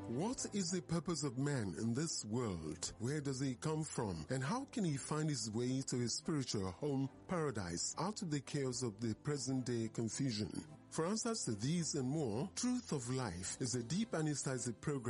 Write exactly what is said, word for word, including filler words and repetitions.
What is the purpose of man in this world? Where does he come from? And how can he find his way to his spiritual home, paradise, out of the chaos of the present-day confusion? For answers to these and more, Truth of Life is a deep and incisive program